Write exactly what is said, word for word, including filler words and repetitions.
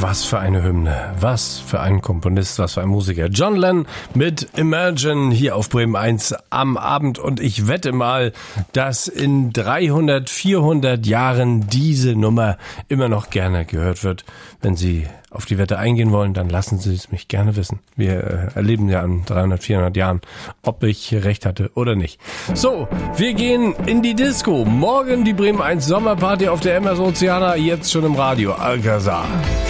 was für eine Hymne, was für ein Komponist, was für ein Musiker. John Lennon mit Imagine hier auf Bremen eins am Abend und ich wette mal, dass in dreihundert, vierhundert Jahren diese Nummer immer noch gerne gehört wird. Wenn Sie auf die Wette eingehen wollen, dann lassen Sie es mich gerne wissen. Wir äh, erleben ja an dreihundert, vierhundert Jahren, ob ich recht hatte oder nicht. So, wir gehen in die Disco. Morgen die Bremen eins Sommerparty auf der M S Oceana, jetzt schon im Radio. Alcazar.